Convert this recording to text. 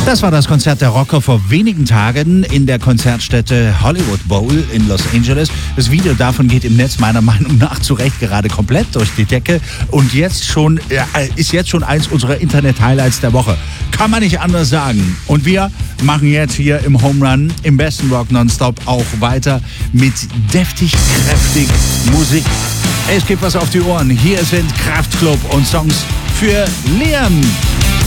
Das war das Konzert der Rocker vor wenigen Tagen in der Konzertstätte Hollywood Bowl in Los Angeles. Das Video davon geht im Netz meiner Meinung nach zu Recht gerade komplett durch die Decke und ist jetzt schon eins unserer Internet-Highlights der Woche. Kann man nicht anders sagen. Und wir machen jetzt hier im Home Run, im besten Rock Nonstop, auch weiter mit deftig, kräftig Musik. Es gibt was auf die Ohren. Hier sind Kraftklub und Songs für Liam.